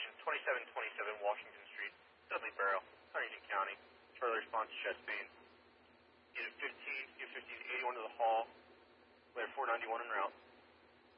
destination 2727 Washington Street, Dudley Borough, Huntington County. Further response to Chesapeake. Unit 15, Unit 15, 81 to the hall. Layer 491 en route.